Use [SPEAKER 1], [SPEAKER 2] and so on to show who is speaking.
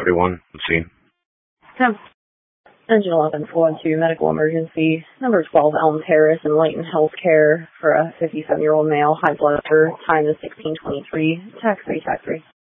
[SPEAKER 1] 1031. Scene.
[SPEAKER 2] Engine 11, 412, medical emergency, number 12, Elm Terrace in Layton Healthcare for a 57-year-old male, high blood pressure, time is 16:23, tax free.